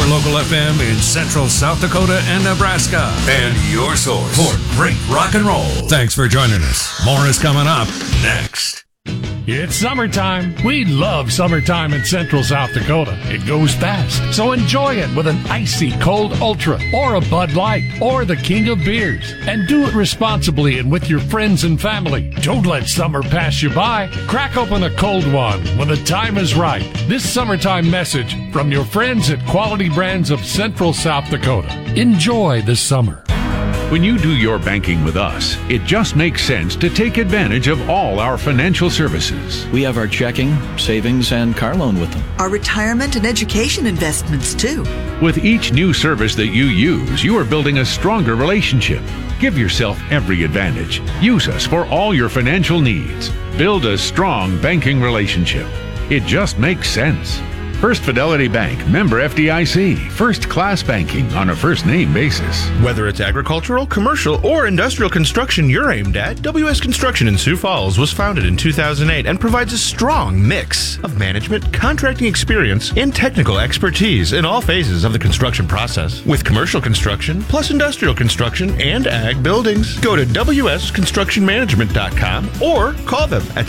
local FM in central South Dakota and Nebraska. And your source for great rock and roll. Thanks for joining us. More is coming up next. It's summertime. We love summertime in central South Dakota. It goes fast, so enjoy it with an icy cold Ultra or a Bud Light or the king of beers. And do it responsibly and with your friends and family. Don't let summer pass you by. Crack open a cold one when the time is right. This summertime message from your friends at Quality Brands of Central South Dakota. Enjoy the summer. When you do your banking with us, it just makes sense to take advantage of all our financial services. We have our checking, savings, and car loan with them. Our retirement and education investments, too. With each new service that you use, you are building a stronger relationship. Give yourself every advantage. Use us for all your financial needs. Build a strong banking relationship. It just makes sense. First Fidelity Bank, member FDIC, first-class banking on a first-name basis. Whether it's agricultural, commercial, or industrial construction you're aimed at, WS Construction in Sioux Falls was founded in 2008 and provides a strong mix of management, contracting experience, and technical expertise in all phases of the construction process. With commercial construction, plus industrial construction, and ag buildings. Go to wsconstructionmanagement.com or call them at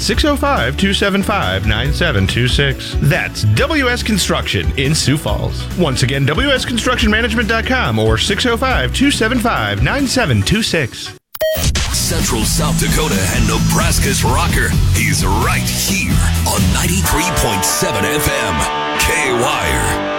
605-275-9726. That's WS Construction in Sioux Falls. Once again, wsconstructionmanagement.com or 605-275-9726. Central South Dakota and Nebraska's rocker. He's right here on 93.7 FM. K-Wire.